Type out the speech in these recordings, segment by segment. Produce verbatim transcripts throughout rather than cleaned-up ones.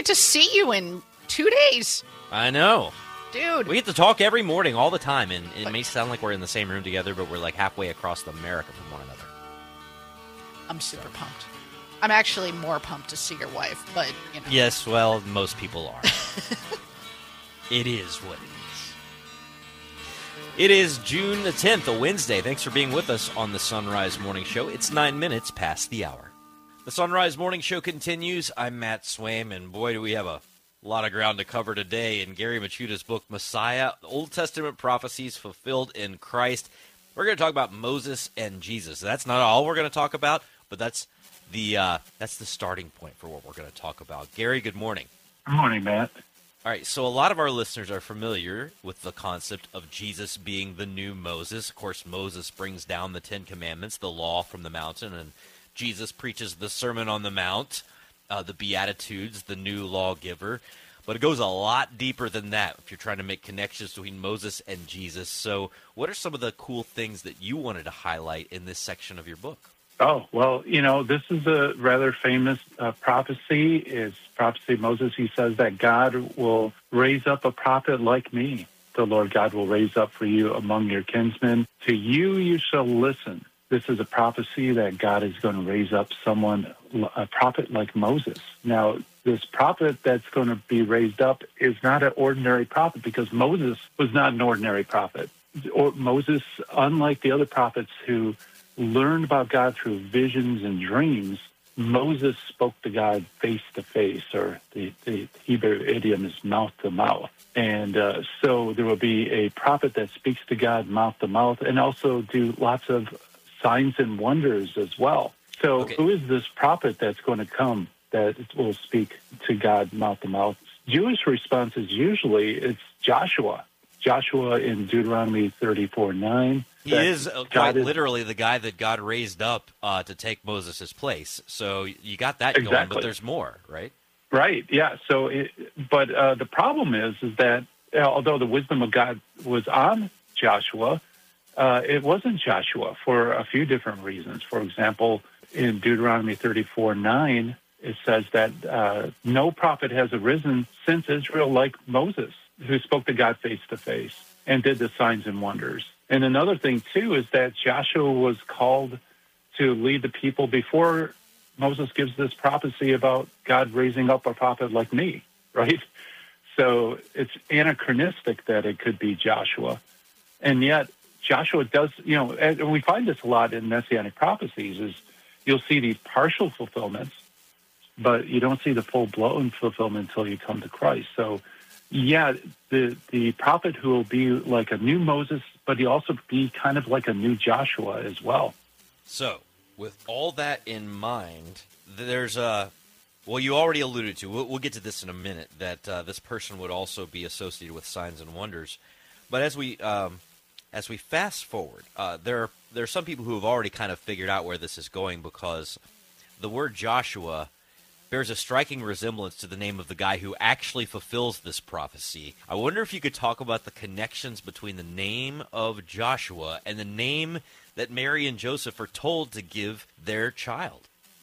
to see you in two days. I know. Dude. We get to talk every morning all the time, and it may sound like we're in the same room together, but we're like halfway across America from one another. I'm super pumped. I'm actually more pumped to see your wife, but, you know. Yes, well, most people are. It is what it is. It is June the tenth, a Wednesday. Thanks for being with us on the Sunrise Morning Show. It's nine minutes past the hour. The Sunrise Morning Show continues. I'm Matt Swaim, and boy, do we have a lot of ground to cover today in Gary Michuta's book, Messiah, Old Testament Prophecies Fulfilled in Christ. We're going to talk about Moses and Jesus. That's not all we're going to talk about, but that's the uh, that's the starting point for what we're going to talk about. Gary, good morning. Good morning, Matt. All right, so a lot of our listeners are familiar with the concept of Jesus being the new Moses. Of course, Moses brings down the Ten Commandments, the law from the mountain, and Jesus preaches the Sermon on the Mount, uh, the Beatitudes, the new lawgiver. But it goes a lot deeper than that if you're trying to make connections between Moses and Jesus. So what are some of the cool things that you wanted to highlight in this section of your book? Oh, well, you know, this is a rather famous uh, prophecy. It's prophecy of Moses. He says that God will raise up a prophet like me. The Lord God will raise up for you among your kinsmen. To you you shall listen. This is a prophecy that God is going to raise up someone, a prophet like Moses. Now, this prophet that's going to be raised up is not an ordinary prophet because Moses was not an ordinary prophet. Or Moses, unlike the other prophets who learned about God through visions and dreams, Moses spoke to God face to face, or the, the Hebrew idiom is mouth to mouth. And uh, so there will be a prophet that speaks to God mouth to mouth and also do lots of signs and wonders as well. So okay. Who is this prophet that's going to come that will speak to God mouth to mouth? Jewish response is usually it's Joshua. Joshua in Deuteronomy thirty-four nine. He is quite is, literally the guy that God raised up uh, to take Moses' place. So you got that exactly. going, but there's more, right? Right, yeah. So, it, but uh, the problem is, is that uh, although the wisdom of God was on Joshua, uh, it wasn't Joshua for a few different reasons. For example, in Deuteronomy thirty-four nine, it says that uh, no prophet has arisen since Israel like Moses, who spoke to God face to face and did the signs and wonders. And another thing, too, is that Joshua was called to lead the people before Moses gives this prophecy about God raising up a prophet like me, right? So it's anachronistic that it could be Joshua. And yet Joshua does, you know, and we find this a lot in Messianic prophecies, is you'll see these partial fulfillments, but you don't see the full-blown fulfillment until you come to Christ. So yeah, the the prophet who will be like a new Moses, but he also be kind of like a new Joshua as well. So, with all that in mind, there's a, well, you already alluded to, we'll, we'll get to this in a minute, that uh, this person would also be associated with signs and wonders. But as we um, as we fast forward, uh, there are, there are some people who have already kind of figured out where this is going, because the word Joshua bears a striking resemblance to the name of the guy who actually fulfills this prophecy. I wonder if you could talk about the connections between the name of Joshua and the name that Mary and Joseph are told to give their child.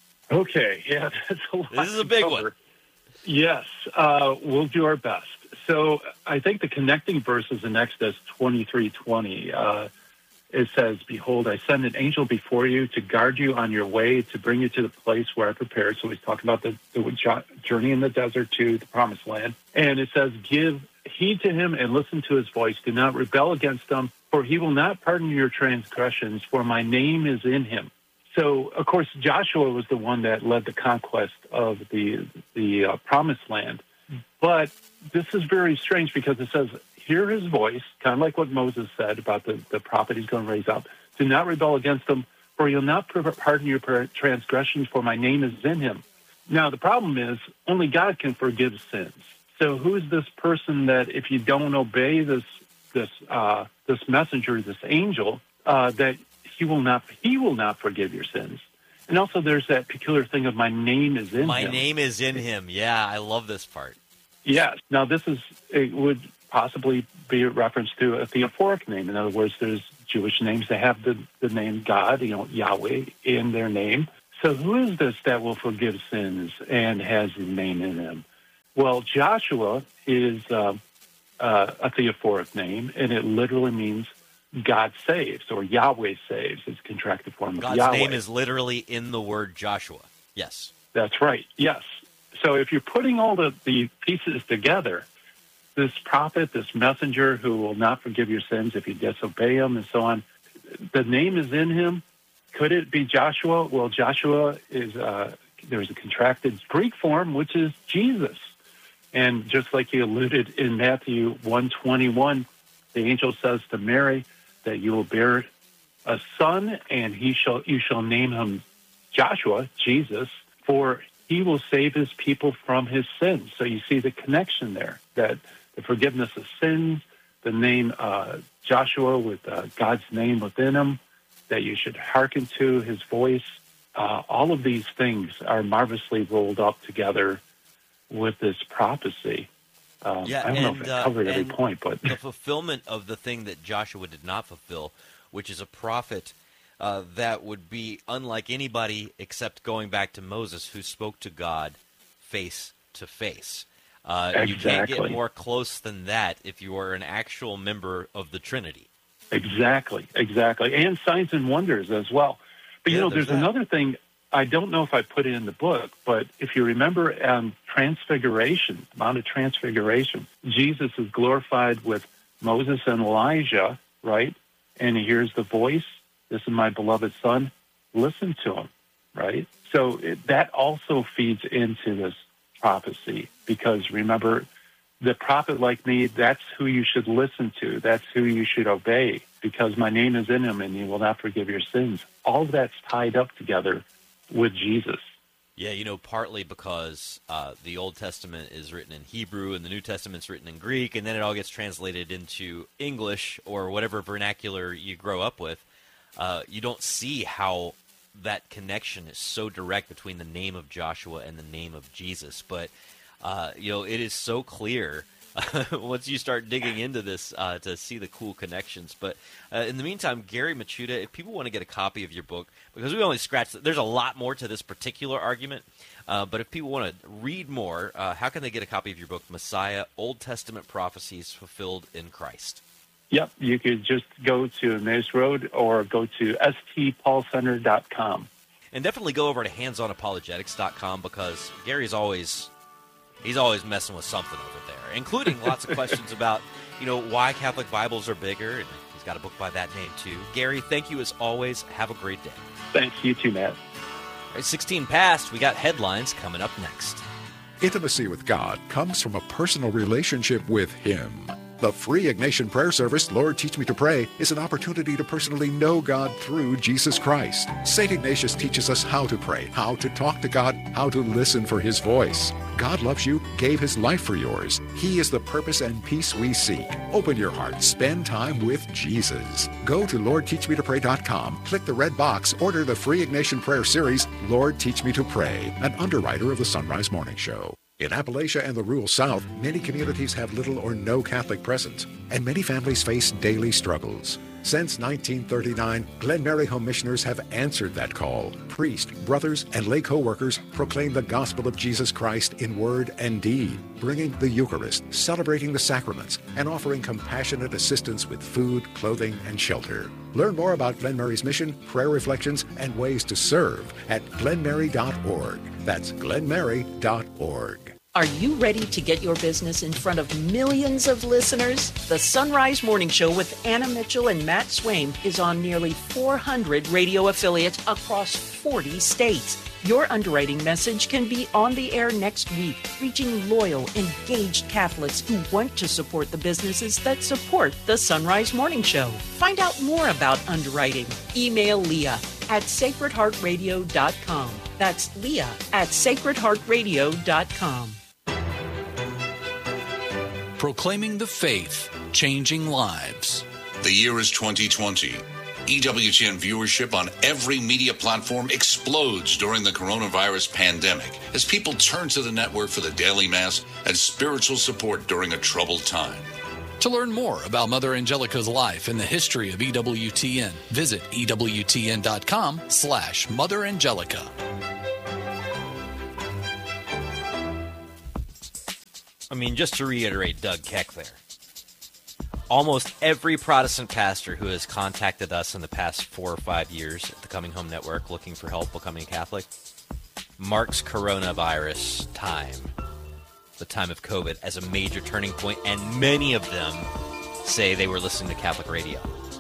Okay, yeah, that's a lot. This is a big one. Yes, uh, we'll do our best. So I think the connecting verse is in Exodus twenty-three twenty. Uh, It says, "Behold, I send an angel before you to guard you on your way, to bring you to the place where I prepared." So he's talking about the, the journey in the desert to the promised land. And it says, "Give heed to him and listen to his voice. Do not rebel against him, for he will not pardon your transgressions, for my name is in him." So, of course, Joshua was the one that led the conquest of the, the uh, promised land. But this is very strange because it says, hear his voice, kind of like what Moses said about the, the prophet he's going to raise up. Do not rebel against him, for he'll not pardon your transgressions, for my name is in him. Now, the problem is only God can forgive sins. So who is this person that if you don't obey this this uh, this messenger, this angel, uh, that he will not he will not forgive your sins? And also there's that peculiar thing of my name is in my him. My name is in him. Yeah, I love this part. Yes. Now, this is it would possibly be a reference to a theophoric name. In other words, there's Jewish names that have the, the name God, you know, Yahweh, in their name. So who is this that will forgive sins and has his name in him? Well, Joshua is uh, uh, a theophoric name, and it literally means God saves, or Yahweh saves. It's a contracted form of God's Yahweh. name is literally in the word Joshua. Yes. That's right, yes. So if you're putting all the, the pieces together, this prophet, this messenger who will not forgive your sins if you disobey him and so on, the name is in him. Could it be Joshua? Well, Joshua is, uh, there's a contracted Greek form, which is Jesus. And just like you alluded in Matthew one twenty-one, the angel says to Mary that you will bear a son, and he shall you shall name him Joshua, Jesus, for he will save his people from his sins. So you see the connection there, that the forgiveness of sins, the name uh, Joshua with uh, God's name within him, that you should hearken to his voice. Uh, all of these things are marvelously rolled up together with this prophecy. Um, Yeah, I don't know and, if uh, I covered every and point, but the fulfillment of the thing that Joshua did not fulfill, which is a prophet uh, that would be unlike anybody except going back to Moses, who spoke to God face to face. Uh, you can't get Exactly. more close than that if you are an actual member of the Trinity. Exactly, exactly. And signs and wonders as well. But, you Yeah, know, there's there's that. another thing. I don't know if I put it in the book, but if you remember um, Transfiguration, Mount of Transfiguration, Jesus is glorified with Moses and Elijah, right? And he hears the voice, this is my beloved son, listen to him, right? So it, that also feeds into this prophecy, because remember, the prophet like me, that's who you should listen to. That's who you should obey, because my name is in him and he will not forgive your sins. All of that's tied up together with Jesus. Yeah, you know, partly because uh, the Old Testament is written in Hebrew and the New Testament's written in Greek, and then it all gets translated into English or whatever vernacular you grow up with. Uh, you don't see how that connection is so direct between the name of Joshua and the name of Jesus. But, uh, you know, it is so clear once you start digging into this uh, to see the cool connections. But uh, in the meantime, Gary Michuta, if people want to get a copy of your book, because we only scratched, there's a lot more to this particular argument, uh, but if people want to read more, uh, how can they get a copy of your book, Messiah, Old Testament Prophecies Fulfilled in Christ? Yep, you could just go to Emmaus Road or go to s t paul center dot com. And definitely go over to hands on apologetics dot com, because Gary's always he's always messing with something over there, including lots of questions about, you know, why Catholic Bibles are bigger, and he's got a book by that name too. Gary, thank you as always. Have a great day. Thanks, you too, Matt. All right, sixteen past, we got headlines coming up next. Intimacy with God comes from a personal relationship with Him. The free Ignatian prayer service, Lord Teach Me to Pray, is an opportunity to personally know God through Jesus Christ. Saint Ignatius teaches us how to pray, how to talk to God, how to listen for His voice. God loves you, gave His life for yours. He is the purpose and peace we seek. Open your heart, spend time with Jesus. Go to lord teach me to pray dot com, click the red box, order the free Ignatian prayer series, Lord Teach Me to Pray, an underwriter of the Sunrise Morning Show. In Appalachia and the rural South, many communities have little or no Catholic presence, and many families face daily struggles. Since nineteen thirty-nine, Glen Mary Home Missioners have answered that call. Priests, brothers, and lay co-workers proclaim the gospel of Jesus Christ in word and deed, bringing the Eucharist, celebrating the sacraments, and offering compassionate assistance with food, clothing, and shelter. Learn more about Glen Mary's mission, prayer reflections, and ways to serve at glen mary dot org. That's glen mary dot org. Are you ready to get your business in front of millions of listeners? The Sunrise Morning Show with Anna Mitchell and Matt Swaim is on nearly four hundred radio affiliates across forty states. Your underwriting message can be on the air next week, reaching loyal, engaged Catholics who want to support the businesses that support the Sunrise Morning Show. Find out more about underwriting. Email Leah at sacred heart radio dot com. That's Leah at sacred heart radio dot com. Proclaiming the faith, changing lives. The year is twenty twenty. E W T N viewership on every media platform explodes during the coronavirus pandemic as people turn to the network for the daily mass and spiritual support during a troubled time. To learn more about Mother Angelica's life and the history of E W T N, visit E W T N dot com slash Mother Angelica. I mean, just to reiterate Doug Keck there, almost every Protestant pastor who has contacted us in the past four or five years at the Coming Home Network looking for help becoming Catholic marks coronavirus time, the time of COVID, as a major turning point, and many of them say they were listening to Catholic radio.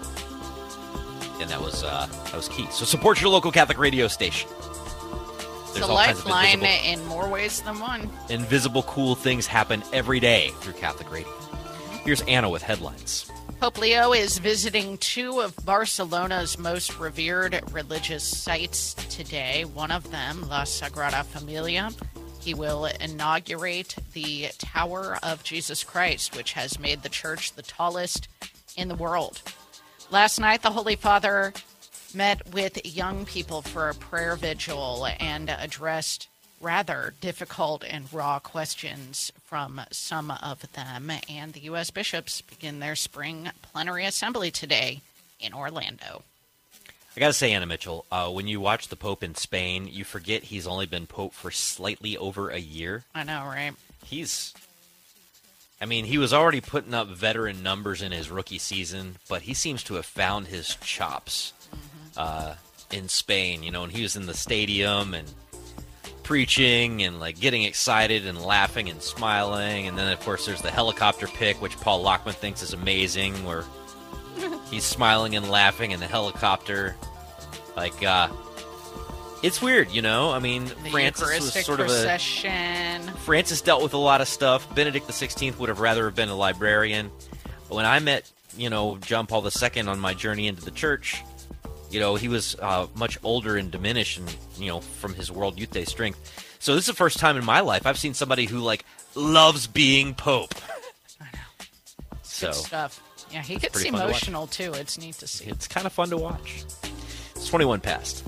And that was uh, that was key. So support your local Catholic radio station. It's There's a all kinds of lifeline invisible, in more ways than one. invisible cool things happen every day through Catholic radio. Here's Anna with headlines. Pope Leo is visiting two of Barcelona's most revered religious sites today. One of them, La Sagrada Familia. He will inaugurate the Tower of Jesus Christ, which has made the church the tallest in the world. Last night, the Holy Father met with young people for a prayer vigil and addressed rather difficult and raw questions from some of them. And the U S bishops begin their spring plenary assembly today in Orlando. I got to say, Anna Mitchell, uh, when you watch the Pope in Spain, you forget he's only been Pope for slightly over a year. I know, right? He's, I mean, he was already putting up veteran numbers in his rookie season, but he seems to have found his chops mm-hmm. uh, in Spain, you know, and he was in the stadium and preaching and like getting excited and laughing and smiling. And then, of course, there's the helicopter pic, which Paul Lockman thinks is amazing, where he's smiling and laughing in the helicopter. Like, uh, it's weird, you know? I mean, The Francis was Eucharistic sort of a... procession. Francis dealt with a lot of stuff. Benedict the sixteenth would have rather have been a librarian. But when I met, you know, John Paul the Second on my journey into the church, you know, he was uh, much older and diminished, and, you know, from his World Youth Day strength. So this is the first time in my life I've seen somebody who, like, loves being Pope. I know. So, Good stuff. Yeah, he gets pretty fun to watch. emotional, too. It's neat to see. It's kind of fun to watch. It's twenty-one past.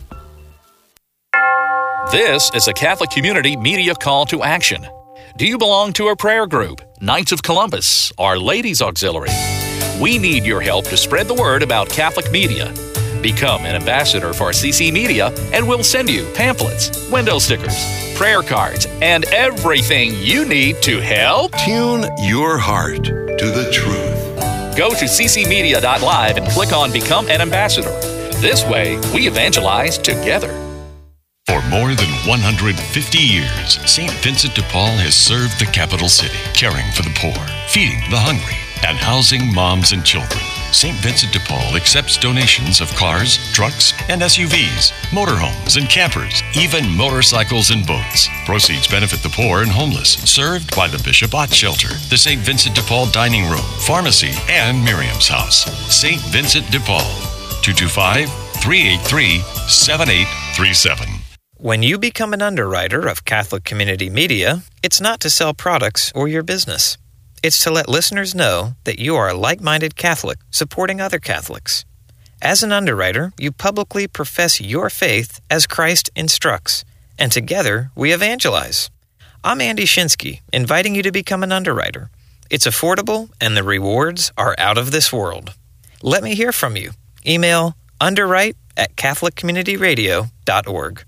This is a Catholic Community Media Call to Action. Do you belong to a prayer group, Knights of Columbus, or Ladies Auxiliary? We need your help to spread the word about Catholic media. Become an ambassador for C C Media, and we'll send you pamphlets, window stickers, prayer cards, and everything you need to help. Tune your heart to the truth. Go to c c media dot live and click on Become an Ambassador. This way, we evangelize together. For more than one hundred fifty years, Saint Vincent de Paul has served the capital city, caring for the poor, feeding the hungry, and housing moms and children. Saint Vincent de Paul accepts donations of cars, trucks, and S U Vs, motorhomes and campers, even motorcycles and boats. Proceeds benefit the poor and homeless, served by the Bishop Ott Shelter, the Saint Vincent de Paul Dining Room, Pharmacy, and Miriam's House. Saint Vincent de Paul, two two five, three eight three, seven eight three seven. When you become an underwriter of Catholic Community Media, it's not to sell products or your business. It's to let listeners know that you are a like-minded Catholic supporting other Catholics. As an underwriter, you publicly profess your faith as Christ instructs, and together we evangelize. I'm Andy Shinsky, inviting you to become an underwriter. It's affordable, and the rewards are out of this world. Let me hear from you. Email underwrite at catholic community radio dot org.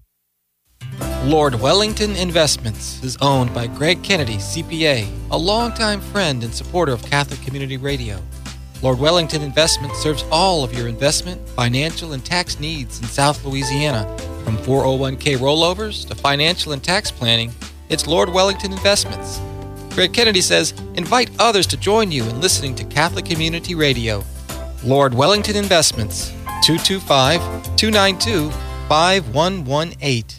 Lord Wellington Investments is owned by Greg Kennedy, C P A, a longtime friend and supporter of Catholic Community Radio. Lord Wellington Investments serves all of your investment, financial, and tax needs in South Louisiana. From four oh one k rollovers to financial and tax planning, it's Lord Wellington Investments. Greg Kennedy says, invite others to join you in listening to Catholic Community Radio. Lord Wellington Investments, two two five, two nine two, five one one eight.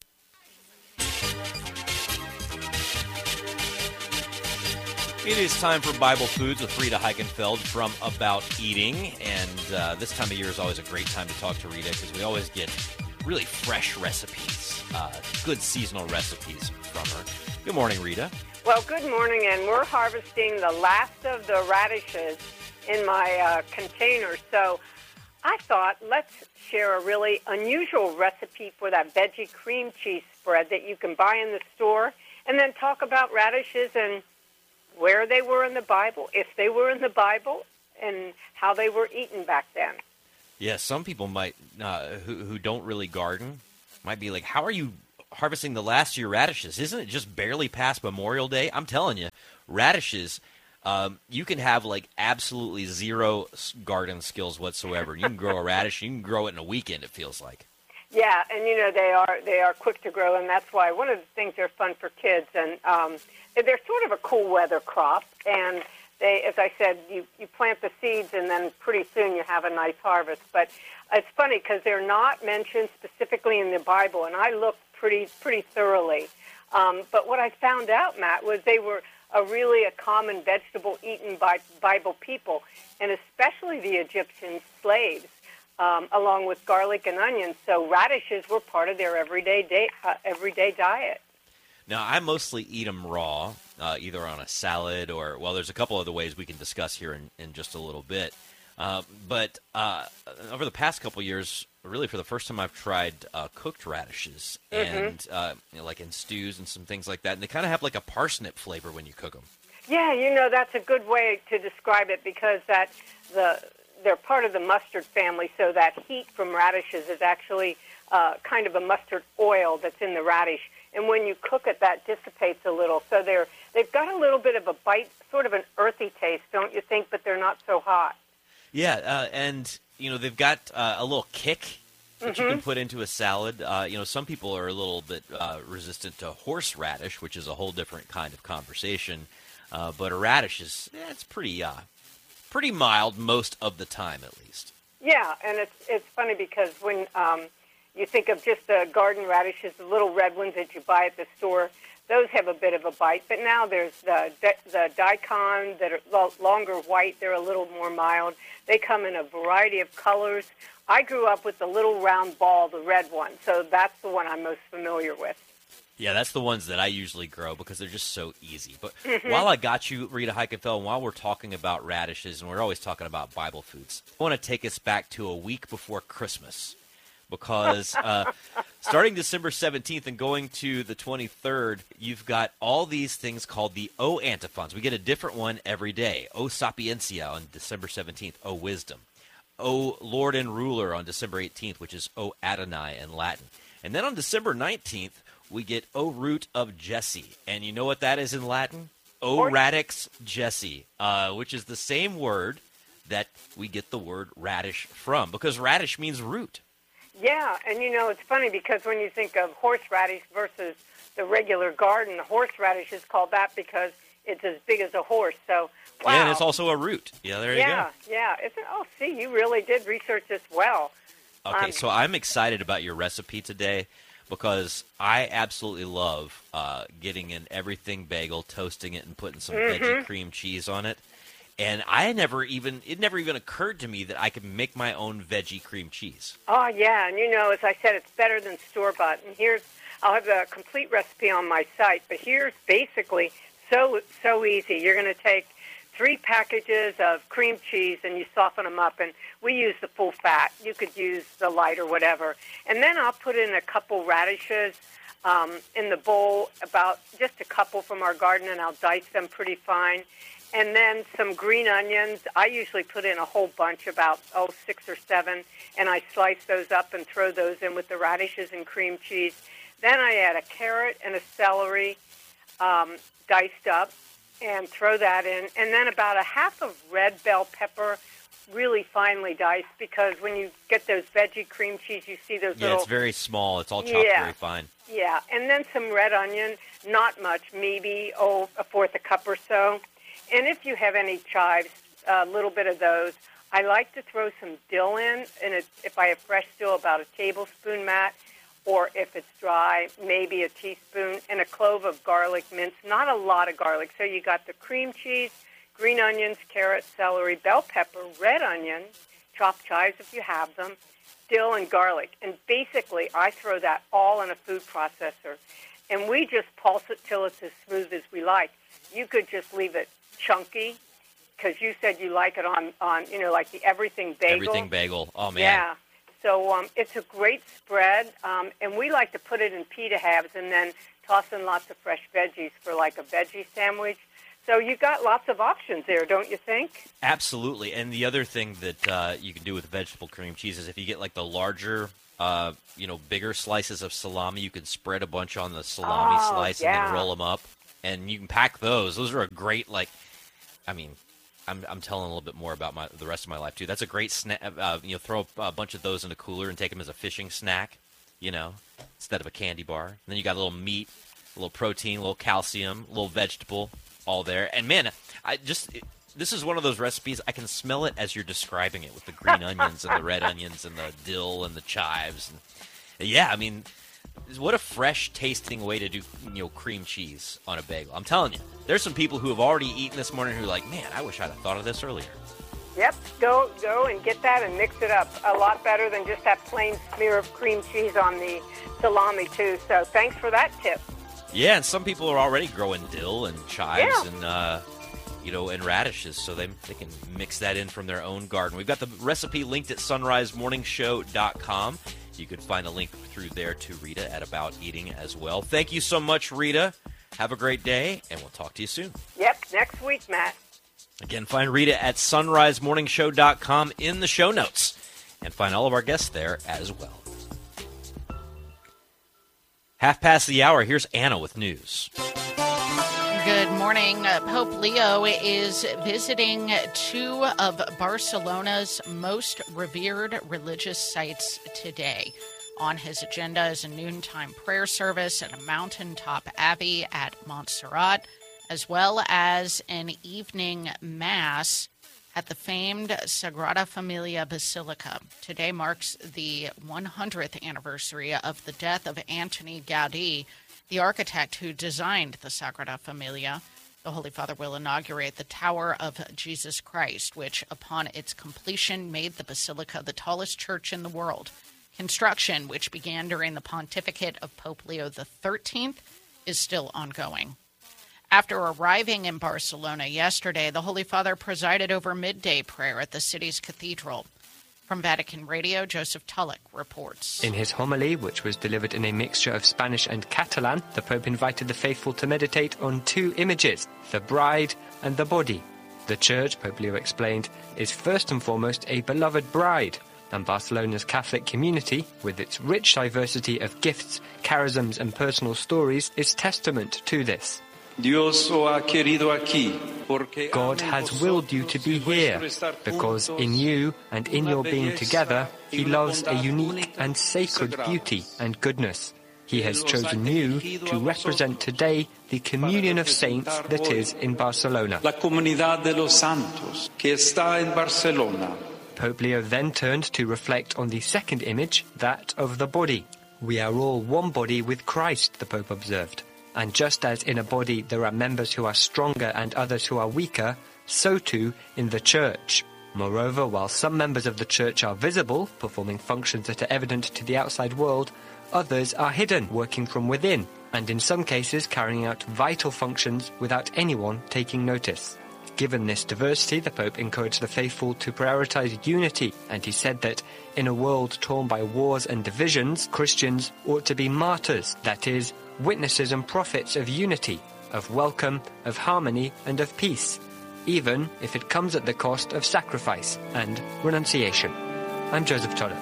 It is time for Bible Foods with Rita Heichenfeld from About Eating. And uh, this time of year is always a great time to talk to Rita because we always get really fresh recipes, uh, good seasonal recipes from her. Good morning, Rita. Well, good morning, and we're harvesting the last of the radishes in my uh, container. So I thought, let's share a really unusual recipe for that veggie cream cheese spread that you can buy in the store, and then talk about radishes and where they were in the Bible, if they were in the Bible, and how they were eaten back then. Yeah, some people might, uh, who, who don't really garden, might be like, how are you harvesting the last of your radishes. Isn't it just barely past Memorial Day? I'm telling you, radishes, um, you can have like absolutely zero garden skills whatsoever. You can grow a radish, you can grow it in a weekend, it feels like. Yeah, and you know, they are they are quick to grow, and that's why one of the things they're fun for kids, and um, they're sort of a cool weather crop, and they, as I said, you, you plant the seeds, and then pretty soon you have a nice harvest. But it's funny because they're not mentioned specifically in the Bible, and I looked pretty pretty thoroughly. Um, but what I found out, Matt, was they were a really a common vegetable eaten by Bible people, and especially the Egyptian slaves. Um, along with garlic and onions, so radishes were part of their everyday day, uh, everyday diet. Now, I mostly eat them raw, uh, either on a salad or, well, there's a couple other ways we can discuss here in, in just a little bit. Uh, but uh, over the past couple years, really for the first time, I've tried uh, cooked radishes, Mm-hmm. and uh, you know, like in stews and some things like that, and they kind of have like a parsnip flavor when you cook them. Yeah, you know, that's a good way to describe it because that the they're part of the mustard family, so that heat from radishes is actually uh, kind of a mustard oil that's in the radish. And when you cook it, that dissipates a little. So they're, they've got a little bit of a bite, sort of an earthy taste, don't you think? But they're not so hot. Yeah, uh, and, you know, they've got uh, a little kick that Mm-hmm. you can put into a salad. Uh, you know, some people are a little bit uh, resistant to horseradish, which is a whole different kind of conversation. Uh, but a radish is, eh, it's pretty... Uh, Pretty mild most of the time, at least. Yeah, and it's it's funny because when um, you think of just the garden radishes, the little red ones that you buy at the store, those have a bit of a bite. But now there's the the daikon that are longer white. They're a little more mild. They come in a variety of colors. I grew up with the little round ball, the red one, so that's the one I'm most familiar with. Yeah, that's the ones that I usually grow because they're just so easy. But Mm-hmm. while I got you, Rita Heikenfeld, and while we're talking about radishes, and we're always talking about Bible foods, I want to take us back to a week before Christmas because uh, starting December seventeenth and going to the twenty-third, you've got all these things called the O antiphons. We get a different one every day. O Sapientia on December seventeenth, O Wisdom. O Lord and Ruler on December eighteenth, which is O Adonai in Latin. And then on December nineteenth, we get O Root of Jesse. And you know what that is in Latin? O Radix Jesse, uh, which is the same word that we get the word radish from, because radish means root. Yeah, and you know, it's funny because when you think of horseradish versus the regular garden, the horseradish is called that because it's as big as a horse. So, wow. Yeah, and it's also a root. Yeah, there you yeah, go. Yeah, yeah. Oh, see, you really did research this well. Okay, Um, so I'm excited about your recipe today because I absolutely love uh, getting an everything bagel, toasting it, and putting some Mm-hmm. veggie cream cheese on it. And I never even, it never even occurred to me that I could make my own veggie cream cheese. Oh, yeah, and you know, as I said, it's better than store-bought. And here's, I'll have the complete recipe on my site, but here's basically so, so easy. You're going to take three packages of cream cheese and you soften them up, and we use the full fat. You could use the light or whatever. And then I'll put in a couple radishes um, in the bowl, about just a couple from our garden, and I'll dice them pretty fine. And then some green onions. I usually put in a whole bunch, about, oh, six or seven, and I slice those up and throw those in with the radishes and cream cheese. Then I add a carrot and a celery um, diced up and throw that in. And then about a half of red bell pepper, really finely diced, because when you get those veggie cream cheese, you see those Yeah, little... it's very small. It's all chopped Yeah. very fine. Yeah, and then some red onion, not much, maybe, oh, a fourth a cup or so. And if you have any chives, a little bit of those. I like to throw some dill in, and it, if I have fresh dill, about a tablespoon, Matt, or if it's dry, maybe a teaspoon, and a clove of garlic minced, not a lot of garlic. So you got the cream cheese, green onions, carrot, celery, bell pepper, red onion, chopped chives if you have them, dill, and garlic. And basically, I throw that all in a food processor, and we just pulse it till it's as smooth as we like. You could just leave it chunky, because you said you like it on, on, you know, like the everything bagel. Everything bagel. Oh, man. Yeah. So um, it's a great spread, um, and we like to put it in pita halves and then toss in lots of fresh veggies for like a veggie sandwich. So you got lots of options there, don't you think? Absolutely. And the other thing that uh, you can do with vegetable cream cheese is if you get like the larger uh, you know, bigger slices of salami. You can spread a bunch on the salami Oh, slice yeah. and then roll them up, and you can pack those. Those are a great, like, I mean, I'm I'm telling a little bit more about my the rest of my life too. That's a great snack. Uh, you know, throw a bunch of those in a cooler and take them as a fishing snack. You know, instead of a candy bar. And then you got a little meat, a little protein, a little calcium, a little vegetable, all there. And man, I just it, this is one of those recipes. I can smell it as you're describing it with the green onions and the red onions and the dill and the chives. And yeah, I mean, what a fresh tasting way to do, you know, cream cheese on a bagel. I'm telling you, there's some people who have already eaten this morning who are like, man, I wish I'd have thought of this earlier. Yep, go go and get that and mix it up. A lot better than just that plain smear of cream cheese on the salami, too. So thanks for that tip. Yeah, and some people are already growing dill and chives Yeah. and, uh, you know, and radishes, so they, they can mix that in from their own garden. We've got the recipe linked at sunrise morning show dot com. You can find a link through there to Rita at About Eating as well. Thank you so much, Rita. Have a great day, and we'll talk to you soon. Yep, next week, Matt. Again, find Rita at sunrise morning show dot com in the show notes, and find all of our guests there as well. Half past the hour, here's Anna with news. Good morning. Uh, Pope Leo is visiting two of Barcelona's most revered religious sites today. On his agenda is a noontime prayer service at a mountaintop abbey at Montserrat, as well as an evening mass at the famed Sagrada Familia Basilica. Today marks the one hundredth anniversary of the death of Antoni Gaudí, the architect who designed the Sagrada Familia. The Holy Father will inaugurate the Tower of Jesus Christ, which, upon its completion, made the basilica the tallest church in the world. Construction, which began during the pontificate of Pope Leo the thirteenth, is still ongoing. After arriving in Barcelona yesterday, the Holy Father presided over midday prayer at the city's cathedral. From Vatican Radio, Joseph Tulloch reports. In his homily, which was delivered in a mixture of Spanish and Catalan, the Pope invited the faithful to meditate on two images, the bride and the body. The Church, Pope Leo explained, is first and foremost a beloved bride, and Barcelona's Catholic community, with its rich diversity of gifts, charisms and personal stories, is testament to this. God has willed you to be here, because in you and in your being together, He loves a unique and sacred beauty and goodness. He has chosen you to represent today the communion of saints that is in Barcelona. Pope Leo then turned to reflect on the second image, that of the body. We are all one body with Christ, the Pope observed. And just as in a body there are members who are stronger and others who are weaker, so too in the Church. Moreover, while some members of the Church are visible, performing functions that are evident to the outside world, others are hidden, working from within, and in some cases carrying out vital functions without anyone taking notice. Given this diversity, the Pope encouraged the faithful to prioritize unity, and he said that in a world torn by wars and divisions, Christians ought to be martyrs, that is, witnesses and prophets of unity, of welcome, of harmony, and of peace, even if it comes at the cost of sacrifice and renunciation. I'm Joseph Toller.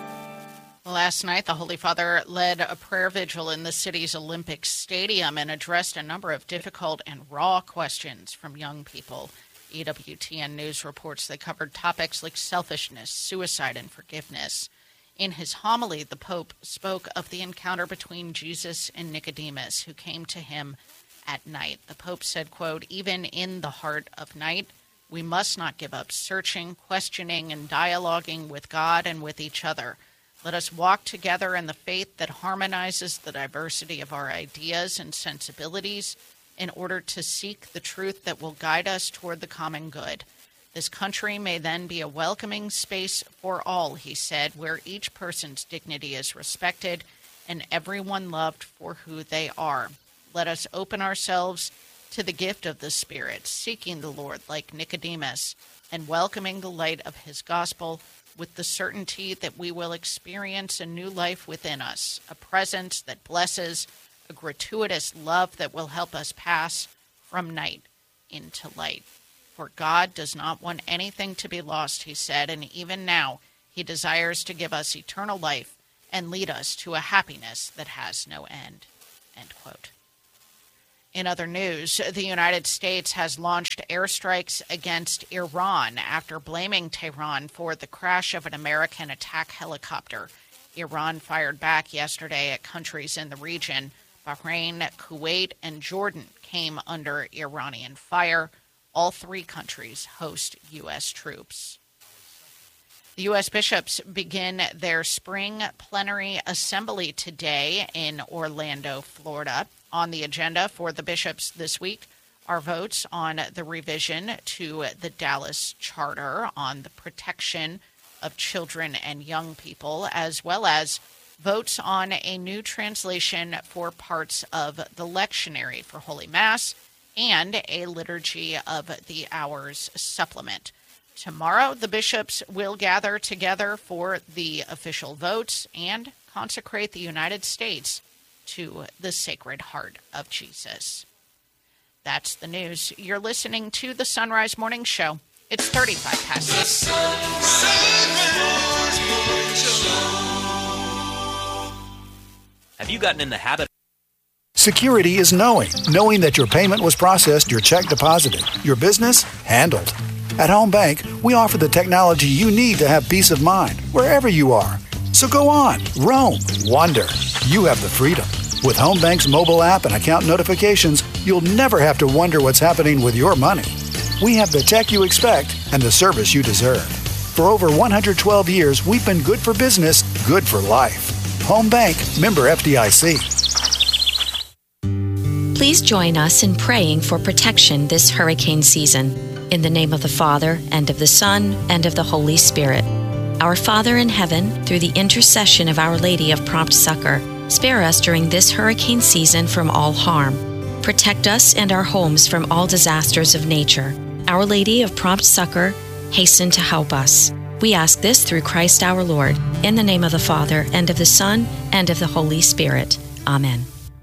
Last night, the Holy Father led a prayer vigil in the city's Olympic Stadium and addressed a number of difficult and raw questions from young people. E W T N News reports they covered topics like selfishness, suicide, and forgiveness. In his homily, the Pope spoke of the encounter between Jesus and Nicodemus, who came to him at night. The Pope said, quote, "Even in the heart of night, we must not give up searching, questioning, and dialoguing with God and with each other. Let us walk together in the faith that harmonizes the diversity of our ideas and sensibilities in order to seek the truth that will guide us toward the common good. This country may then be a welcoming space for all," he said, "where each person's dignity is respected and everyone loved for who they are. Let us open ourselves to the gift of the Spirit, seeking the Lord like Nicodemus and welcoming the light of his gospel with the certainty that we will experience a new life within us, a presence that blesses, a gratuitous love that will help us pass from night into light. For God does not want anything to be lost," he said, "and even now he desires to give us eternal life and lead us to a happiness that has no end." End quote. In other news, the United States has launched airstrikes against Iran after blaming Tehran for the crash of an American attack helicopter. Iran fired back yesterday at countries in the region. Bahrain, Kuwait, and Jordan came under Iranian fire. All three countries host U S troops. The U S bishops begin their spring plenary assembly today in Orlando, Florida. On the agenda for the bishops this week are votes on the revision to the Dallas Charter on the protection of children and young people, as well as votes on a new translation for parts of the lectionary for Holy Mass and a Liturgy of the Hours supplement. Tomorrow, the bishops will gather together for the official votes and consecrate the United States to the Sacred Heart of Jesus. That's the news. You're listening to the Sunrise Morning Show. It's thirty-five past six. Have you gotten in the habit? Security is knowing. Knowing that your payment was processed, your check deposited, your business handled. At Home Bank, we offer the technology you need to have peace of mind wherever you are. So go on, roam, wander. You have the freedom. With Home Bank's mobile app and account notifications, you'll never have to wonder what's happening with your money. We have the tech you expect and the service you deserve. For over one hundred twelve years, we've been good for business, good for life. Home Bank, member F D I C. Please join us in praying for protection this hurricane season. In the name of the Father, and of the Son, and of the Holy Spirit. Our Father in heaven, through the intercession of Our Lady of Prompt Succor, spare us during this hurricane season from all harm. Protect us and our homes from all disasters of nature. Our Lady of Prompt Succor, hasten to help us. We ask this through Christ our Lord, in the name of the Father, and of the Son, and of the Holy Spirit. Amen.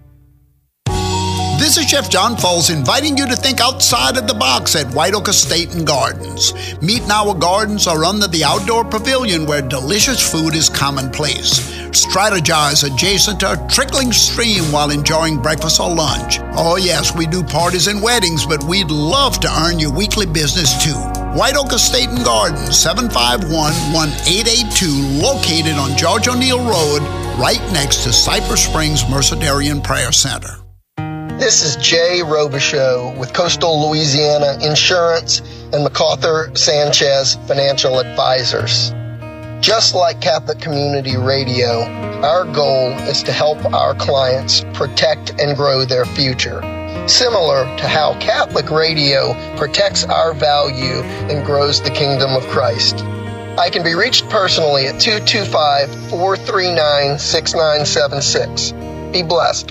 This is Chef John Foles inviting you to think outside of the box at White Oak Estate and Gardens. Meet in our gardens or under the outdoor pavilion where delicious food is commonplace. Strategize adjacent to a trickling stream while enjoying breakfast or lunch. Oh yes, we do parties and weddings, but we'd love to earn your weekly business too. White Oak Estate and Gardens, seven five one, one eight eight two, located on George O'Neill Road, right next to Cypress Springs Mercedarian Prayer Center. This is Jay Robichaux with Coastal Louisiana Insurance and MacArthur Sanchez Financial Advisors. Just like Catholic Community Radio, our goal is to help our clients protect and grow their future, similar to how Catholic Radio protects our value and grows the kingdom of Christ. I can be reached personally at two two five, four three nine, six nine seven six. Be blessed.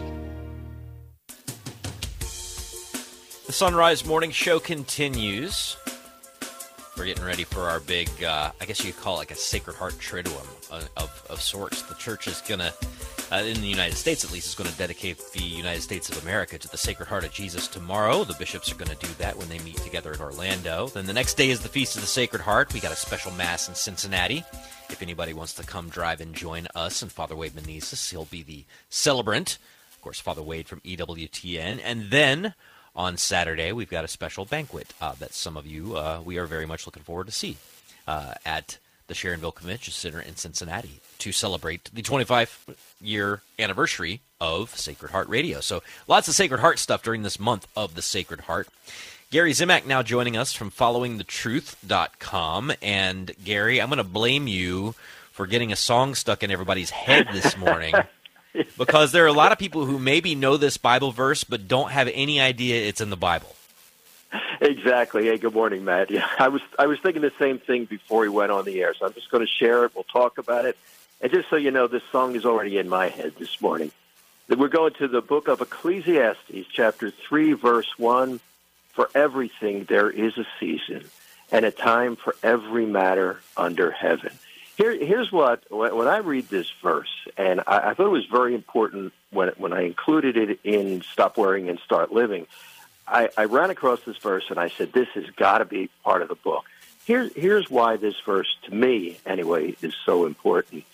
The Sunrise Morning Show continues. We're getting ready for our big, uh, I guess you could call it like a Sacred Heart Triduum of, of, of sorts. The church is going to, uh, in the United States at least, is going to dedicate the United States of America to the Sacred Heart of Jesus tomorrow. The bishops are going to do that when they meet together in Orlando. Then the next day is the Feast of the Sacred Heart. We got a special Mass in Cincinnati. If anybody wants to come drive and join us and Father Wade Menezes, he'll be the celebrant. Of course, Father Wade from E W T N. And then on Saturday, we've got a special banquet uh, that some of you, uh, we are very much looking forward to see uh, at the Sharonville Convention Center in Cincinnati to celebrate the twenty-five-year anniversary of Sacred Heart Radio. So lots of Sacred Heart stuff during this month of the Sacred Heart. Gary Zimak now joining us from following the truth dot com. And Gary, I'm going to blame you for getting a song stuck in everybody's head this morning. Because there are a lot of people who maybe know this Bible verse but don't have any idea it's in the Bible. Exactly. Hey, good morning, Matt. Yeah, I was I was thinking the same thing before we went on the air, so I'm just going to share it. We'll talk about it. And just so you know, this song is already in my head this morning. We're going to the book of Ecclesiastes, chapter three, verse one. For everything there is a season and a time for every matter under heaven. Here, here's what, when I read this verse, and I, I thought it was very important when when I included it in Stop Worrying and Start Living, I, I ran across this verse and I said, this has got to be part of the book. Here, here's why this verse, to me anyway, is so important.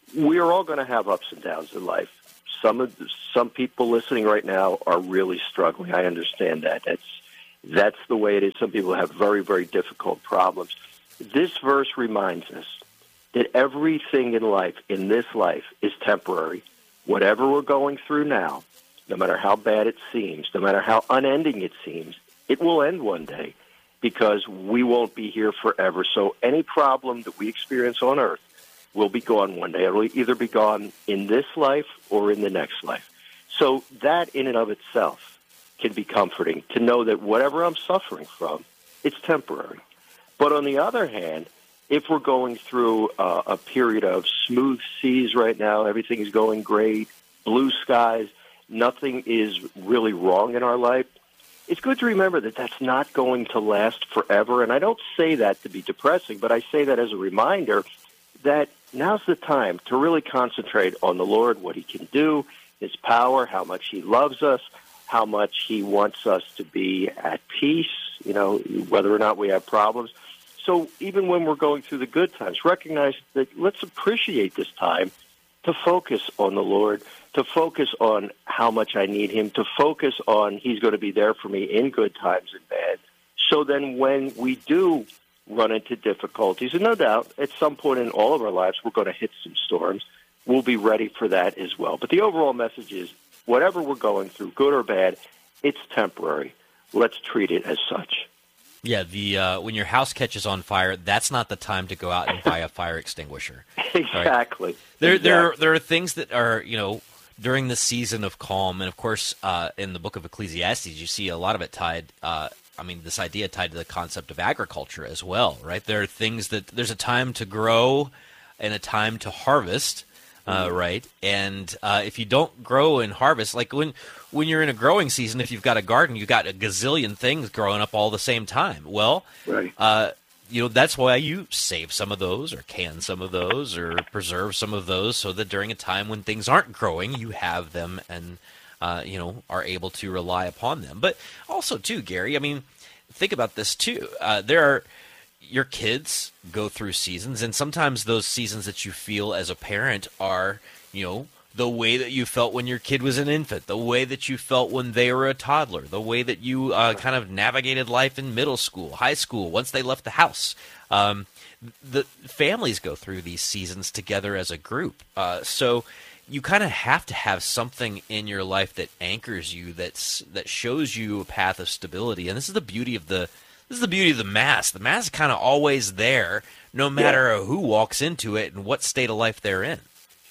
we are all going to have ups and downs in life. Some of the, some people listening right now are really struggling. I understand that. That's that's the way it is. Some people have very, very difficult problems. This verse reminds us that everything in life, in this life, is temporary. Whatever we're going through now, no matter how bad it seems, no matter how unending it seems, it will end one day because we won't be here forever. So any problem that we experience on earth will be gone one day. It will either be gone in this life or in the next life. So that in and of itself can be comforting, to know that whatever I'm suffering from, it's temporary. But on the other hand, if we're going through uh, a period of smooth seas right now, everything is going great, blue skies, nothing is really wrong in our life, it's good to remember that that's not going to last forever. And I don't say that to be depressing, but I say that as a reminder that now's the time to really concentrate on the Lord, what he can do, his power, how much he loves us, how much he wants us to be at peace, you know, whether or not we have problems. So even when we're going through the good times, recognize that let's appreciate this time to focus on the Lord, to focus on how much I need him, to focus on he's going to be there for me in good times and bad. So then when we do run into difficulties, and no doubt at some point in all of our lives we're going to hit some storms, we'll be ready for that as well. But the overall message is whatever we're going through, good or bad, it's temporary. Let's treat it as such. Yeah, the uh, when your house catches on fire, that's not the time to go out and buy a fire extinguisher. Exactly. Right? There, exactly. there, there are things that are, you know, during the season of calm, and of course, uh, in the book of Ecclesiastes, you see a lot of it tied. Uh, I mean, this idea tied to the concept of agriculture as well, right? There are things that there's a time to grow and a time to harvest. Uh, right, and uh, if you don't grow and harvest, like when when you're in a growing season, if you've got a garden, you've got a gazillion things growing up all the same time. Well, right. uh, you know, that's why you save some of those or can some of those or preserve some of those so that during a time when things aren't growing, you have them and, uh, you know, are able to rely upon them. But also, too, Gary, I mean, think about this, too. Uh, there are... Your kids go through seasons, and sometimes those seasons that you feel as a parent are, you know, the way that you felt when your kid was an infant, the way that you felt when they were a toddler, the way that you uh, kind of navigated life in middle school, high school, once they left the house. Um, the families go through these seasons together as a group. Uh, so you kind of have to have something in your life that anchors you, that's, that shows you a path of stability. And this is the beauty of the This is the beauty of the Mass. The Mass is kind of always there, no matter yeah. who walks into it and what state of life they're in.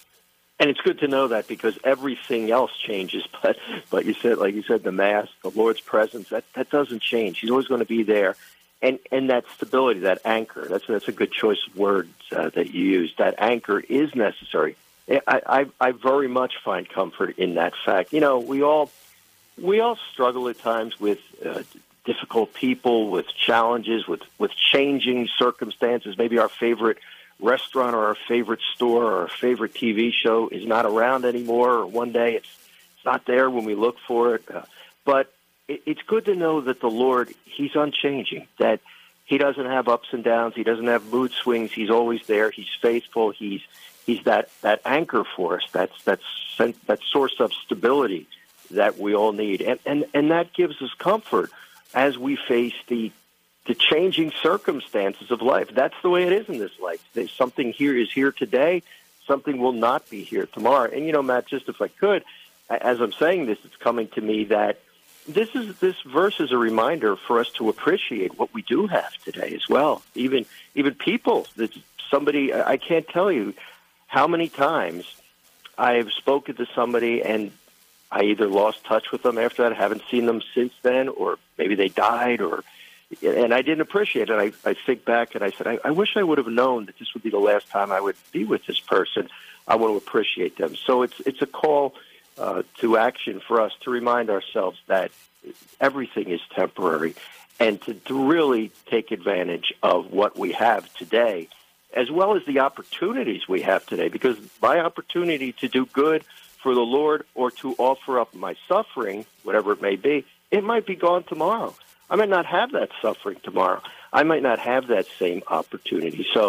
And it's good to know that because everything else changes. But but you said, like you said, the Mass, the Lord's presence, that, that doesn't change. He's always going to be there. And and that stability, that anchor, that's that's a good choice of words uh, that you use. That anchor is necessary. I, I I very much find comfort in that fact. You know, we all we all struggle at times with uh, difficult people, with challenges, with, with changing circumstances. Maybe our favorite restaurant or our favorite store or our favorite T V show is not around anymore, or one day it's, it's not there when we look for it. Uh, but it, it's good to know that the Lord, he's unchanging, that he doesn't have ups and downs. He doesn't have mood swings. He's always there. He's faithful. He's he's that, that anchor for us, that's, that's, that source of stability that we all need. And, and, and that gives us comfort as we face the the changing circumstances of life. That's the way it is in this life. There's something here is here today, something will not be here tomorrow. And, you know, Matt, just if I could, as I'm saying this, it's coming to me that this is this verse is a reminder for us to appreciate what we do have today as well. Even even people, that somebody, I can't tell you how many times I've spoken to somebody and I either lost touch with them after that, I haven't seen them since then, or maybe they died, or and I didn't appreciate it. I, I think back and I said, I, I wish I would have known that this would be the last time I would be with this person. I want to appreciate them. So it's it's a call uh, to action for us to remind ourselves that everything is temporary and to, to really take advantage of what we have today, as well as the opportunities we have today, because my opportunity to do good for the Lord or to offer up my suffering, whatever it may be, it might be gone tomorrow. I might not have that suffering tomorrow. I might not have that same opportunity. So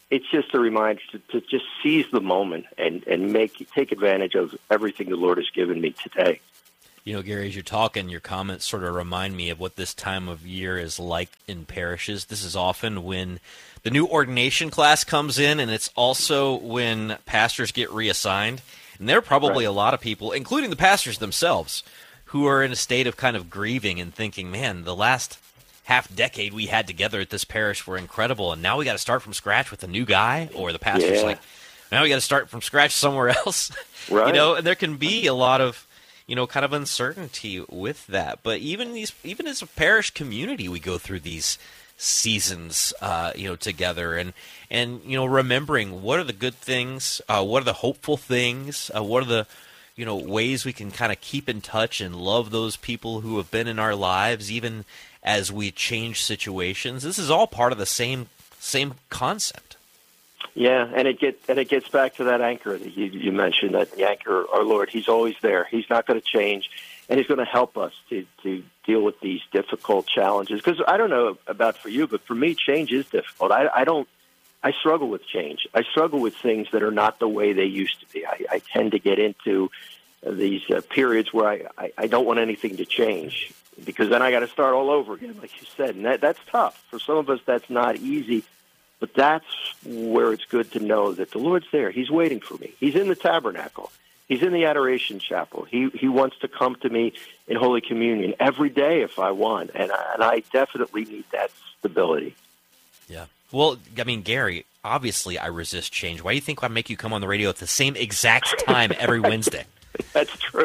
it's just a reminder to, to just seize the moment and, and make take advantage of everything the Lord has given me today. You know, Gary, as you're talking, your comments sort of remind me of what this time of year is like in parishes. This is often when the new ordination class comes in, and it's also when pastors get reassigned. And there are probably right. a lot of people, including the pastors themselves, who are in a state of kind of grieving and thinking, man, the last half decade we had together at this parish were incredible, and now we got to start from scratch with a new guy, or the pastor's yeah. like, now we got to start from scratch somewhere else. Right. You know, and there can be a lot of, you know, kind of uncertainty with that. But even these, even as a parish community, we go through these seasons, uh, you know, together, and and you know, remembering what are the good things, uh, what are the hopeful things, uh, what are the you know ways we can kind of keep in touch and love those people who have been in our lives, even as we change situations. This is all part of the same same concept. Yeah, and it gets and it gets back to that anchor that you, you mentioned. That the anchor, our Lord, He's always there. He's not going to change, and He's going to help us to to deal with these difficult challenges. Because I don't know about for you, but for me, change is difficult. I, I don't. I struggle with change. I struggle with things that are not the way they used to be. I, I tend to get into these uh, periods where I, I, I don't want anything to change, because then I got to start all over again, like you said. And that, that's tough. For some of us, that's not easy. But that's where it's good to know that the Lord's there. He's waiting for me. He's in the tabernacle. He's in the adoration chapel. He he wants to come to me in Holy Communion every day if I want. And I, and I definitely need that stability. Yeah. Well, I mean, Gary, obviously I resist change. Why do you think I make you come on the radio at the same exact time every Wednesday? That's true.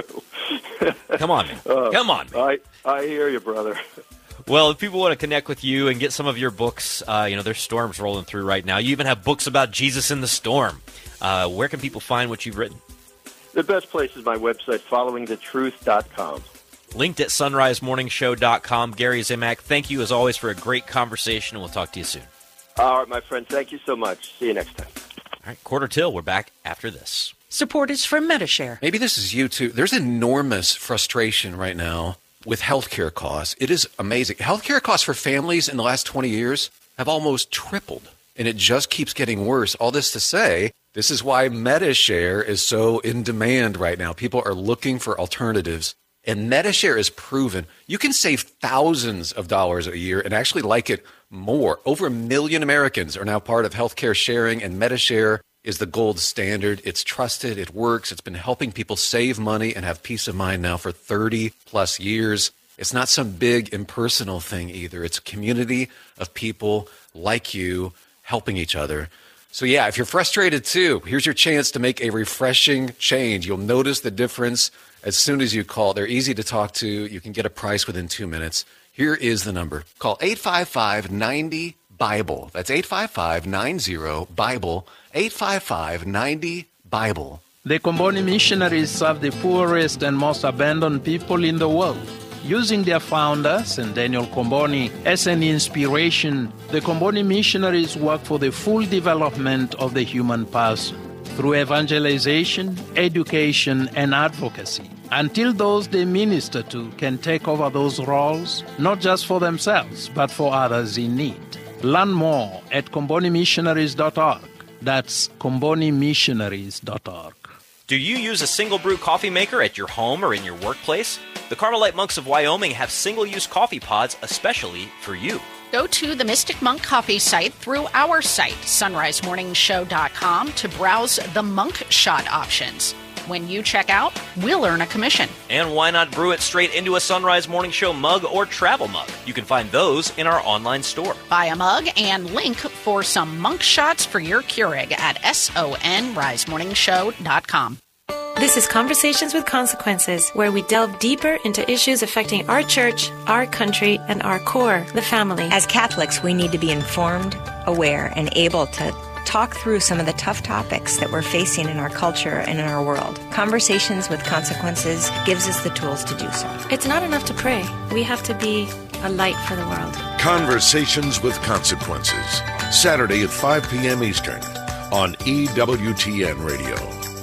Come on, man. Uh, Come on, man. I, I hear you, brother. Well, if people want to connect with you and get some of your books, uh, you know, there's storms rolling through right now. You even have books about Jesus in the storm. Uh, where can people find what you've written? The best place is my website, following the truth dot com. Linked at sunrise morning show dot com. Gary Zimak, thank you as always for a great conversation, and we'll talk to you soon. All right, my friend. Thank you so much. See you next time. All right, quarter till. We're back after this. Support is from Medi-Share. Maybe this is you, too. There's enormous frustration right now with healthcare costs. It is amazing. Healthcare costs for families in the last twenty years have almost tripled, and it just keeps getting worse. All this to say, this is why Medi-Share is so in demand right now. People are looking for alternatives, and Medi-Share is proven. You can save thousands of dollars a year and actually like it more. Over a million Americans are now part of healthcare sharing, and Medi-Share is the gold standard. It's trusted. It works. It's been helping people save money and have peace of mind now for thirty plus years. It's not some big impersonal thing either. It's a community of people like you helping each other. So yeah, if you're frustrated too, here's your chance to make a refreshing change. You'll notice the difference as soon as you call. They're easy to talk to. You can get a price within two minutes. Here is the number. Call eight five five, nine zero, Bible. That's eight five five, nine zero, Bible. eight five five, nine zero, Bible. The Comboni missionaries serve the poorest and most abandoned people in the world. Using their founder, Saint Daniel Comboni, as an inspiration, the Comboni missionaries work for the full development of the human person through evangelization, education, and advocacy, until those they minister to can take over those roles, not just for themselves, but for others in need. Learn more at comboni missionaries dot org. That's comboni missionaries dot org. Do you use a single brew coffee maker at your home or in your workplace? The Carmelite Monks of Wyoming have single-use coffee pods especially for you. Go to the Mystic Monk Coffee site through our site, sunrise morning show dot com, to browse the Monk Shot options. When you check out, we'll earn a commission. And why not brew it straight into a Sunrise Morning Show mug or travel mug? You can find those in our online store. Buy a mug and link for some Monk Shots for your Keurig at sunrise morning show dot com. This is Conversations with Consequences, where we delve deeper into issues affecting our church, our country, and our core, the family. As Catholics, we need to be informed, aware, and able to talk through some of the tough topics that we're facing in our culture and in our world. Conversations with Consequences gives us the tools to do so. It's not enough to pray. We have to be a light for the world. Conversations with Consequences, Saturday at five p.m. Eastern on E W T N Radio.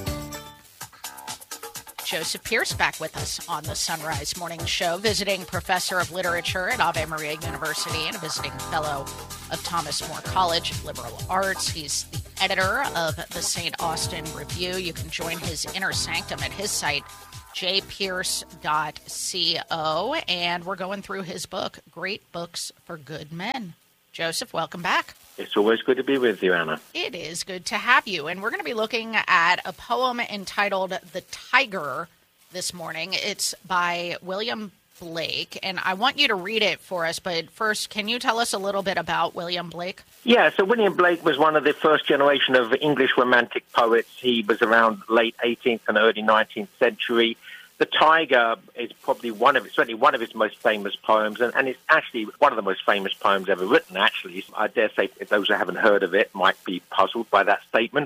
Joseph Pierce back with us on the Sunrise Morning Show, visiting professor of literature at Ave Maria University and a visiting fellow of Thomas More College, Liberal Arts. He's the editor of the Saint Austin Review. You can join his inner sanctum at his site, j pierce dot co, and we're going through his book, Great Books for Good Men. Joseph, welcome back. It's always good to be with you, Anna. It is good to have you, and we're going to be looking at a poem entitled The Tiger this morning. It's by William Blake, and I want you to read it for us, but first, can you tell us a little bit about William Blake? Yeah, so William Blake was one of the first generation of English Romantic poets. He was around late eighteenth and early nineteenth century. The Tiger is probably one of, certainly one of his most famous poems, and, and it's actually one of the most famous poems ever written, actually. I dare say those who haven't heard of it might be puzzled by that statement.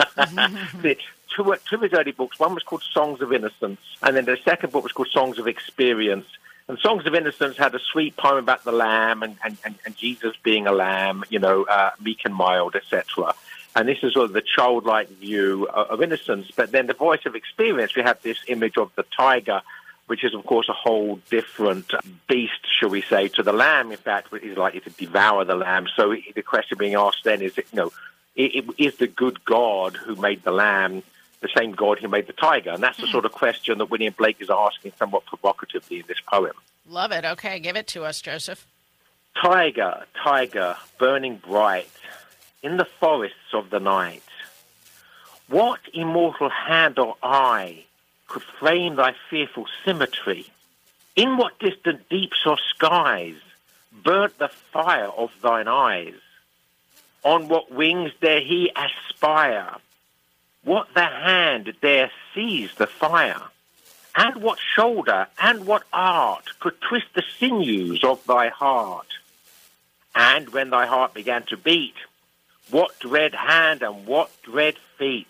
the, two, two of his early books, one was called Songs of Innocence, and then the second book was called Songs of Experience. And Songs of Innocence had a sweet poem about the lamb and, and, and, and Jesus being a lamb, you know, uh, meek and mild, et cetera. And this is sort of the childlike view of, of innocence. But then the Voice of Experience, we have this image of the tiger, which is, of course, a whole different beast, shall we say, to the lamb. In fact, is likely to devour the lamb. So the question being asked then is, you know, is the good God who made the lamb the same God who made the tiger? And that's the sort of question that William Blake is asking somewhat provocatively in this poem. Love it. Okay, give it to us, Joseph. Tiger, tiger, burning bright in the forests of the night, what immortal hand or eye could frame thy fearful symmetry? In what distant deeps or skies burnt the fire of thine eyes? On what wings dare he aspire? What the hand dare seize the fire? And what shoulder and what art could twist the sinews of thy heart? And when thy heart began to beat, what dread hand and what dread feet?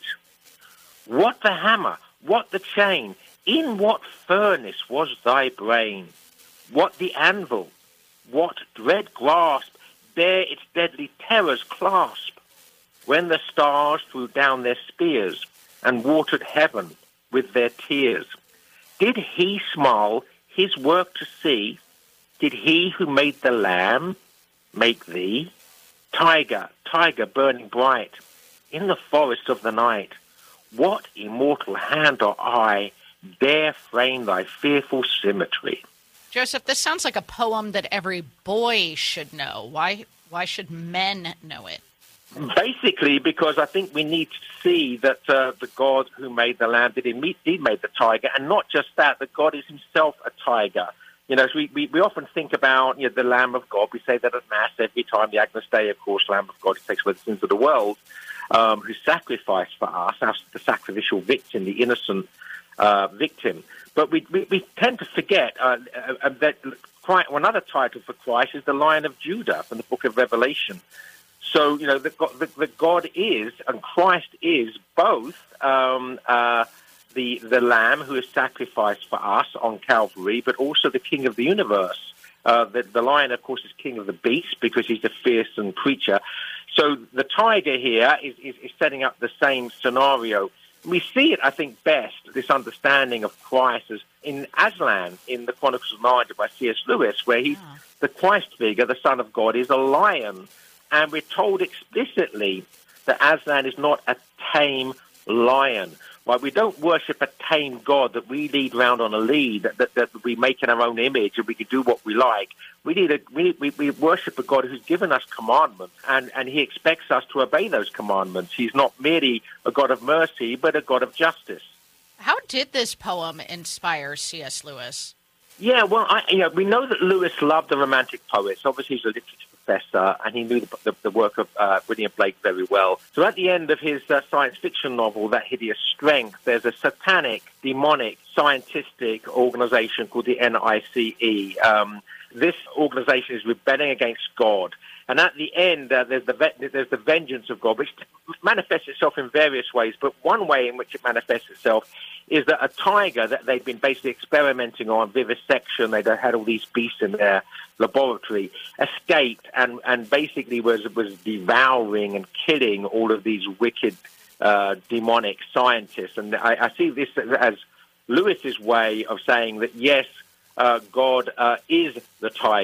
What the hammer, what the chain, in what furnace was thy brain? What the anvil, what dread grasp dare its deadly terrors clasp? When the stars threw down their spears and watered heaven with their tears, did he smile his work to see? Did he who made the lamb make thee? Tiger, tiger burning bright in the forest of the night, what immortal hand or eye dare frame thy fearful symmetry? Joseph, this sounds like a poem that every boy should know. Why, why should men know it? Basically, because I think we need to see that uh, the God who made the lamb did indeed made the tiger, and not just that, that God is himself a tiger. You know, so we, we, we often think about, you know, the Lamb of God. We say that at Mass every time, the Agnus Dei, of course, Lamb of God who takes away the sins of the world, um, who sacrificed for us, as the sacrificial victim, the innocent uh, victim. But we, we, we tend to forget uh, uh, that Christ, another title for Christ is the Lion of Judah from the book of Revelation. So, you know, the, the, the God is, and Christ is, both um, uh, the, the Lamb who is sacrificed for us on Calvary, but also the King of the universe. Uh, the, the lion, of course, is king of the beasts because he's a fearsome creature. So the tiger here is, is, is setting up the same scenario. We see it, I think, best, this understanding of Christ as in Aslan in the Chronicles of Narnia by C S Lewis, where he's yeah. the Christ figure, the Son of God, is a lion. And we're told explicitly that Aslan is not a tame lion. Right? We don't worship a tame God that we lead around on a lead, that, that, that we make in our own image and we can do what we like. We need a, we, we, we worship a God who's given us commandments, and, and he expects us to obey those commandments. He's not merely a God of mercy, but a God of justice. How did this poem inspire C S Lewis? Yeah, well, I, you know, we know that Lewis loved the Romantic poets. Obviously, he's a literature professor, and he knew the, the, the work of uh, William Blake very well. So at the end of his uh, science fiction novel, That Hideous Strength, there's a satanic, demonic, scientistic organization called the N I C E. Um, this organization is rebelling against God. And at the end, uh, there's, the ve- there's the vengeance of God, which manifests itself in various ways. But one way in which it manifests itself is that a tiger that they'd been basically experimenting on, vivisection, they'd had all these beasts in their laboratory, escaped and, and basically was, was devouring and killing all of these wicked, uh, demonic scientists. And I, I see this as Lewis's way of saying that, yes, uh, God uh, is the tiger,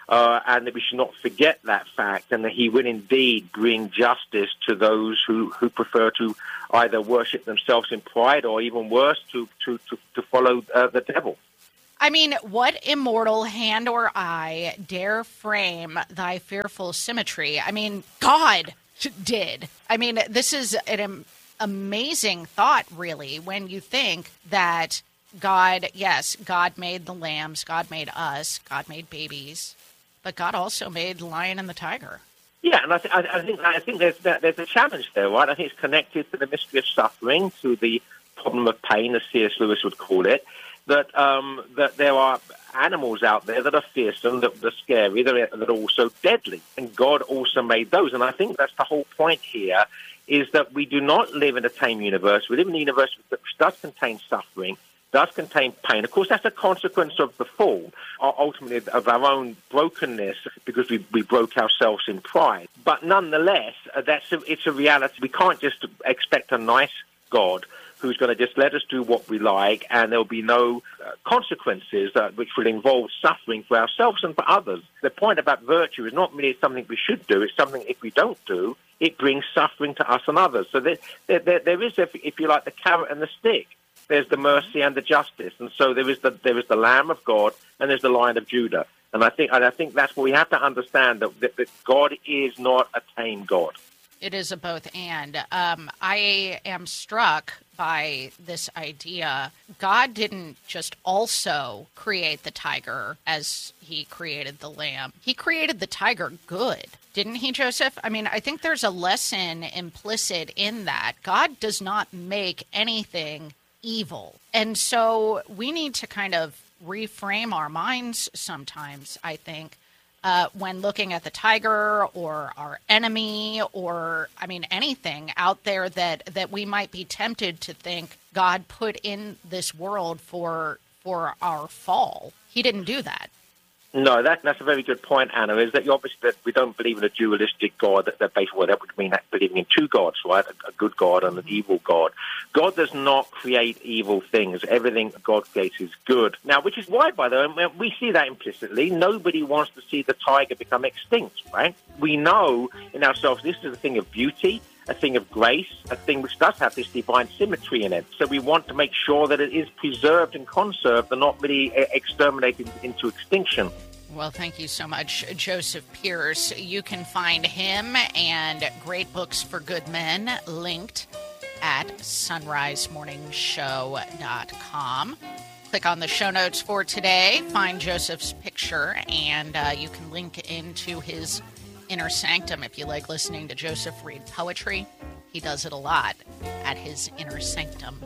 uh, and that we should not forget that fact, and that he will indeed bring justice to those who, who prefer to either worship themselves in pride or even worse, to, to, to, to follow uh, the devil. I mean, what immortal hand or eye dare frame thy fearful symmetry? I mean, God did. I mean, this is an am- amazing thought, really, when you think that God, yes, God made the lambs, God made us, God made babies, but God also made the lion and the tiger. Yeah, and I, th- I think I think there's there's a challenge there, right? I think it's connected to the mystery of suffering, to the problem of pain, as C S Lewis would call it. That um, that there are animals out there that are fearsome, that are scary, that are, that are also deadly, and God also made those. And I think that's the whole point here: is that we do not live in a tame universe. We live in a universe that does contain suffering, does contain pain. Of course, that's a consequence of the fall, ultimately of our own brokenness, because we, we broke ourselves in pride. But nonetheless, that's a, it's a reality. We can't just expect a nice God who's going to just let us do what we like, and there'll be no uh, consequences uh, which will involve suffering for ourselves and for others. The point about virtue is not merely something we should do, it's something if we don't do, it brings suffering to us and others. So there, there, there is, if, if you like, the carrot and the stick. There's the mercy and the justice, and so there is the there is the Lamb of God and there's the Lion of Judah. And I think and I think that's what we have to understand, that, that, that God is not a tame God. It is a both and. Um, I am struck by this idea. God didn't just also create the tiger as he created the lamb. He created the tiger good. Didn't he, Joseph? I mean, I think there's a lesson implicit in that. God does not make anything evil. And so we need to kind of reframe our minds sometimes, I think, uh, when looking at the tiger or our enemy or, I mean, anything out there that, that we might be tempted to think God put in this world for for our fall. He didn't do that. No, that, that's a very good point, Anna, is that obviously that we don't believe in a dualistic God, that, that basically, well, that would mean that believing in two gods, right? A, a good God and an evil God. God does not create evil things. Everything God creates is good. Now, which is why, by the way, we see that implicitly. Nobody wants to see the tiger become extinct, right? We know in ourselves this is a thing of beauty, a thing of grace, a thing which does have this divine symmetry in it. So we want to make sure that it is preserved and conserved and not really exterminated into extinction. Well, thank you so much, Joseph Pearce. You can find him and Great Books for Good Men linked at sunrise morning show dot com. Click on the show notes for today, find Joseph's picture, and uh, you can link into his Inner Sanctum if you like listening to Joseph read poetry. He does it a lot at his Inner Sanctum.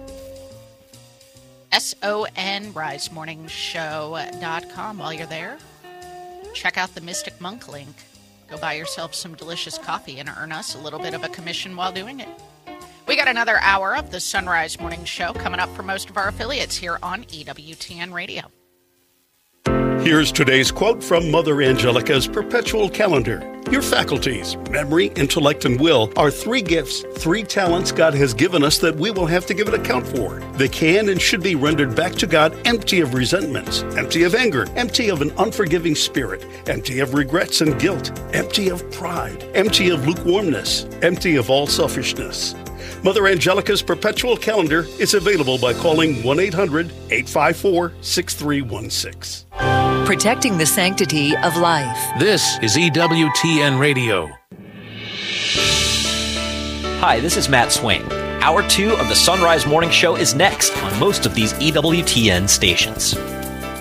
S O N rise morning show dot com. While you're there, check out the Mystic Monk link. Go buy yourself some delicious coffee and earn us a little bit of a commission while doing it. We got another hour of the Sunrise Morning Show coming up for most of our affiliates here on E W T N Radio. Here's today's quote from Mother Angelica's Perpetual Calendar. Your faculties, memory, intellect, and will are three gifts, three talents God has given us that we will have to give an account for. They can and should be rendered back to God empty of resentments, empty of anger, empty of an unforgiving spirit, empty of regrets and guilt, empty of pride, empty of lukewarmness, empty of all selfishness. Mother Angelica's Perpetual Calendar is available by calling one eight hundred eight five four six three one six. Protecting the sanctity of life. This is E W T N Radio. Hi, this is Matt Swain. Hour two of the Sunrise Morning Show is next on most of these E W T N stations.